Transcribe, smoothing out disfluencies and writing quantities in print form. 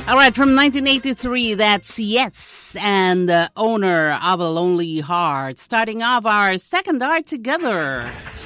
All right, from 1983, that's Yes, and the owner of A Lonely Heart. Starting off our second hour together